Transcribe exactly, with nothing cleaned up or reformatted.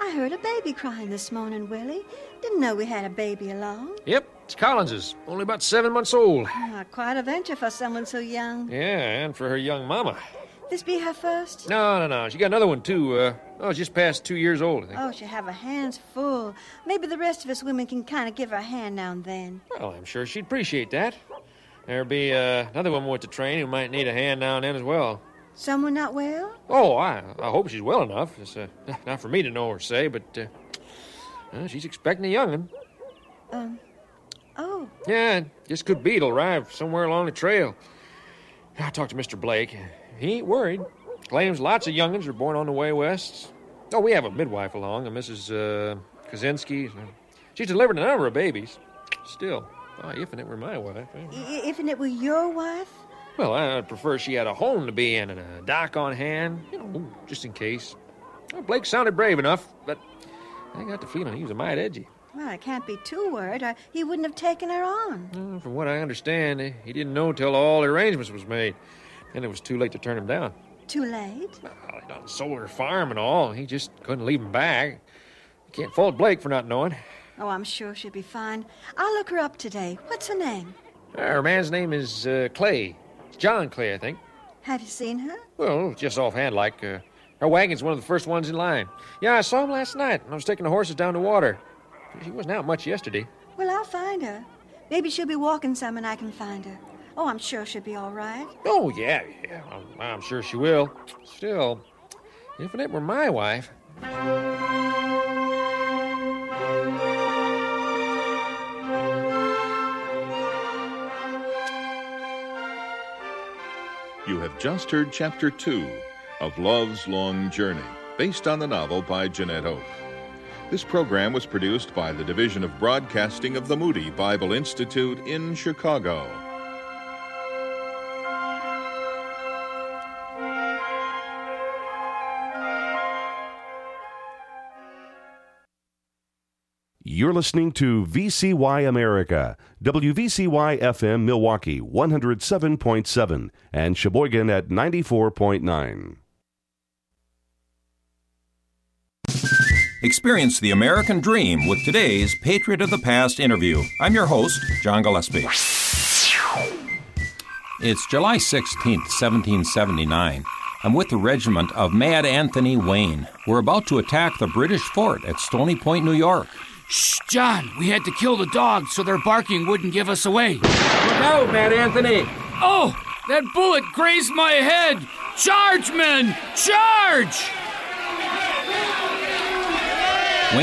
I heard a baby crying this morning, Willie. Didn't know we had a baby along. Yep, it's Collins's. Only about seven months old. Oh, quite a venture for someone so young. Yeah, and for her young mama. This be her first? No, no, no. She got another one, too. Uh, oh, just past two years old, I think. Oh, she'll have her hands full. Maybe the rest of us women can kind of give her a hand now and then. Well, I'm sure she'd appreciate that. There'll be uh, another woman with the train who might need a hand now and then as well. Someone not well? Oh, I, I hope she's well enough. It's uh, not for me to know or say, but uh, well, she's expecting a young'un. Um, oh. Yeah, just could be it'll arrive somewhere along the trail. I talked to Mister Blake. He ain't worried. Claims lots of young'uns are born on the way west. Oh, we have a midwife along, a Missus Uh, Kaczynski. She's delivered a number of babies. Still, oh, if and it were my wife. Eh? I- if and it were your wife? Well, I'd prefer she had a home to be in and a doc on hand, you know, just in case. Well, Blake sounded brave enough, but I got the feeling he was a mite edgy. Well, I can't be too worried, or he wouldn't have taken her on. Well, from what I understand, he didn't know till all the arrangements was made. And it was too late to turn him down. Too late? Well, he done sold her farm and all. He just couldn't leave him back. You can't fault Blake for not knowing. Oh, I'm sure she'll be fine. I'll look her up today. What's her name? Her man's name is uh, Clay. It's John Clay, I think. Have you seen her? Well, just offhand, like. Uh, her wagon's one of the first ones in line. Yeah, I saw him last night. I was taking the horses down to water. She wasn't out much yesterday. Well, I'll find her. Maybe she'll be walking some and I can find her. Oh, I'm sure she'll be all right. Oh, yeah, yeah. I'm, I'm sure she will. Still, if it were my wife... You have just heard Chapter two of Love's Long Journey, based on the novel by Jeanette Oke. This program was produced by the Division of Broadcasting of the Moody Bible Institute in Chicago. You're listening to V C Y America, W V C Y F M Milwaukee one oh seven point seven and Sheboygan at ninety-four point nine. Experience the American dream with today's Patriot of the Past interview. I'm your host, John Gillespie. It's July sixteenth, seventeen seventy-nine. I'm with the regiment of Mad Anthony Wayne. We're about to attack the British fort at Stony Point, New York. Shh, John, we had to kill the dogs so their barking wouldn't give us away. Look out, Mad Anthony! Oh, that bullet grazed my head! Charge, men! Charge!